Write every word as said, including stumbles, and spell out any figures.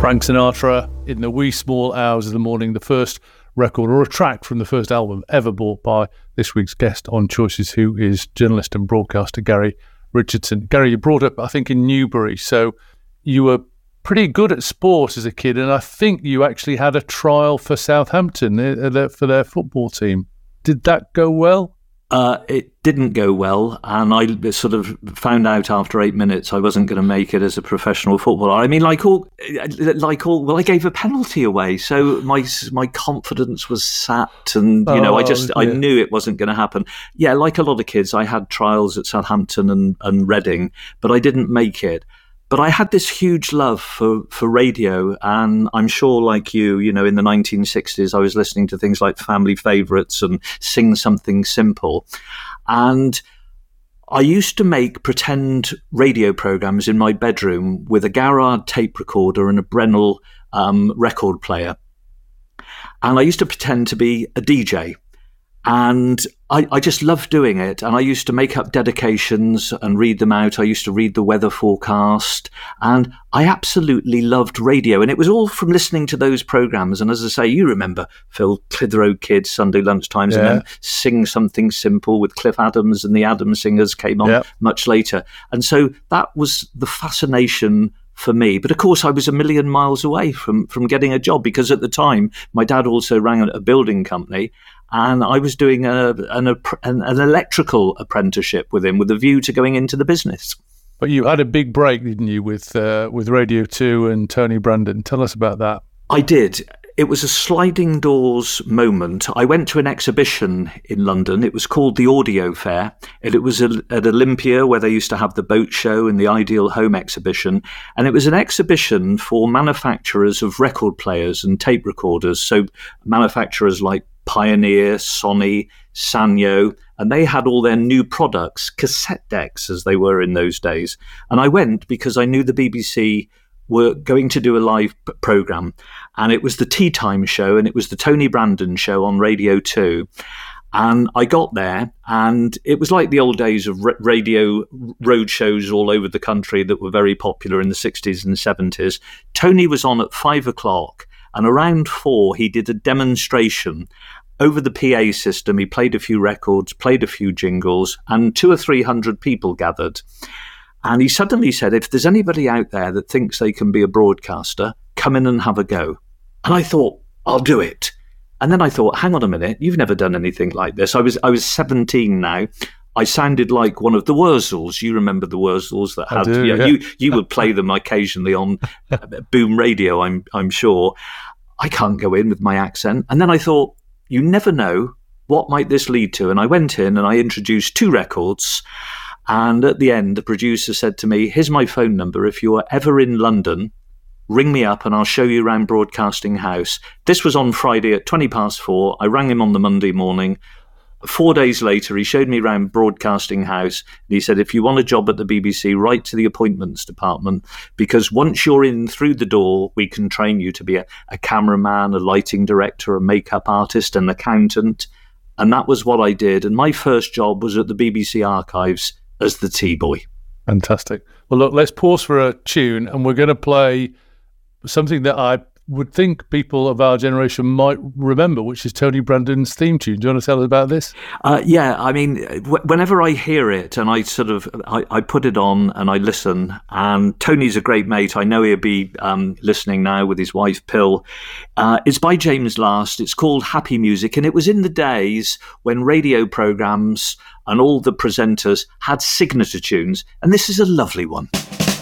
Frank Sinatra in the wee small hours of the morning, the first record or a track from the first album ever bought by this week's guest on Choices, who is journalist and broadcaster Gary Richardson. Gary, you brought up, I think, in Newbury, so you were pretty good at sport as a kid, and I think you actually had a trial for Southampton uh, for their football team. Did that go well? Uh, it didn't go well, and I sort of found out after eight minutes I wasn't going to make it as a professional footballer. I mean, like all, like all. Well, I gave a penalty away, so my my confidence was sapped, and you know, oh, I just yeah. I knew it wasn't going to happen. Yeah, like a lot of kids, I had trials at Southampton and, and Reading, but I didn't make it. But I had this huge love for, for radio, and I'm sure, like you, you know, in the nineteen sixties, I was listening to things like Family Favourites and Sing Something Simple. And I used to make pretend radio programmes in my bedroom with a Garrard tape recorder and a Brennell um, record player. And I used to pretend to be a D J. And I, I just loved doing it. And I used to make up dedications and read them out. I used to read the weather forecast. And I absolutely loved radio. And it was all from listening to those programmes. And as I say, you remember Phil Clitheroe Kids, Sunday lunchtimes, yeah. And then Sing Something Simple with Cliff Adams and the Adams Singers came on yep. much later. And so that was the fascination for me. But of course, I was a million miles away from, from getting a job, because at the time, my dad also ran a building company. And I was doing a, an, an, an electrical apprenticeship with him with a view to going into the business. But you had a big break, didn't you, with uh, with Radio two and Tony Brandon? Tell us about that. I did. It was a sliding doors moment. I went to an exhibition in London. It was called the Audio Fair. And it was at Olympia, where they used to have the boat show and the Ideal Home exhibition. And it was an exhibition for manufacturers of record players and tape recorders. So manufacturers like Pioneer, Sony, Sanyo, and they had all their new products, cassette decks as they were in those days. And I went because I knew the B B C were going to do a live p- programme, and it was the Tea Time show, and it was the Tony Brandon show on Radio two. And I got there, and it was like the old days of r- radio road shows all over the country that were very popular in the sixties and seventies. Tony was on at five o'clock, and around four he did a demonstration over the P A system. He played a few records, played a few jingles, and two or three hundred people gathered. And he suddenly said, if there's anybody out there that thinks they can be a broadcaster, come in and have a go. And I thought, I'll do it. And then I thought, hang on a minute, you've never done anything like this. I was I was seventeen now. I sounded like one of the Wurzels. You remember the Wurzels that had, do, yeah, yeah. you you would play them occasionally on Boom Radio, I'm I'm sure. I can't go in with my accent. And then I thought, you never know, what might this lead to? And I went in and I introduced two records. And at the end, the producer said to me, here's my phone number. If you're ever in London, ring me up and I'll show you around Broadcasting House. This was on Friday at twenty past four. I rang him on the Monday morning. Four days later, he showed me around Broadcasting House. And he said, if you want a job at the B B C, write to the appointments department, because once you're in through the door, we can train you to be a, a cameraman, a lighting director, a makeup artist, an accountant. And that was what I did. And my first job was at the B B C Archives as the tea boy. Fantastic. Well, look, let's pause for a tune, and we're going to play something that I would think people of our generation might remember, which is Tony Brandon's theme tune. Do you want to tell us about this? Uh, yeah, I mean, w- whenever I hear it and I sort of, I, I put it on and I listen, and Tony's a great mate. I know he'll be um, listening now with his wife, Pill. Uh, it's by James Last. It's called Happy Music. And it was in the days when radio programmes and all the presenters had signature tunes. And this is a lovely one.